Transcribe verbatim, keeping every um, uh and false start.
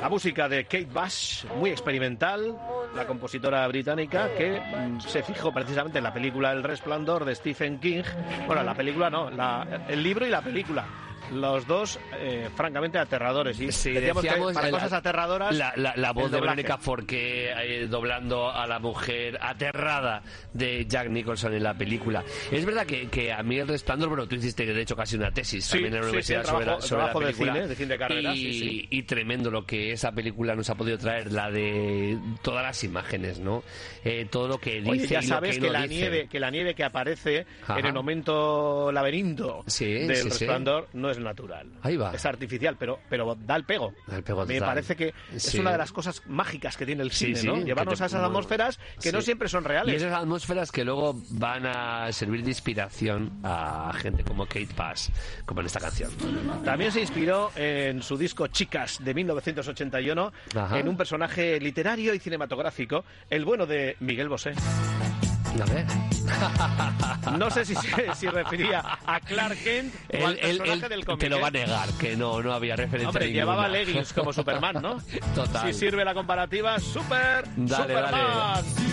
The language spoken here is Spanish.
La música de Kate Bush, muy experimental, la compositora británica que mm, se fijó precisamente en la película El Resplandor de Stephen King. Bueno, la película no, la, el libro y la película. Los dos, eh, francamente, aterradores. Y sí, decíamos, decíamos que para la, cosas aterradoras... La, la, la voz de Verónica Forqué eh, doblando a la mujer aterrada de Jack Nicholson en la película. Es verdad que, que a mí El Resplandor, bueno, tú hiciste de hecho casi una tesis sí, también en la sí, universidad sí, sobre, trabajo, la, sobre trabajo la película. de cine, de cine de carrera, y, sí, sí. y tremendo lo que esa película nos ha podido traer, la de todas las imágenes, ¿no? Eh, todo lo que dice. Oye, ya y sabes lo que, que no la dice. nieve, que la nieve que aparece Ajá. en el momento laberinto sí, del sí, Resplandor sí. no es natural. Ahí va. Es artificial, pero, pero da el pego. Da el pego Me total. parece que sí. es una de las cosas mágicas que tiene el cine, sí, sí, ¿no? Llevarnos te, a esas atmósferas que sí. no siempre son reales. Y esas atmósferas que luego van a servir de inspiración a gente como Kate Bush, como en esta canción. También se inspiró en su disco Chicas de mil novecientos ochenta y uno Ajá. en un personaje literario y cinematográfico, el bueno de Miguel Bosé. A ver. No sé si se si refería a Clark Kent o él, al personaje él, él del cómic. Te lo va a negar, que no, no había referencia. Hombre, ninguna. llevaba leggings como Superman, ¿no? Total. Si sirve la comparativa, super dale, Superman. Dale.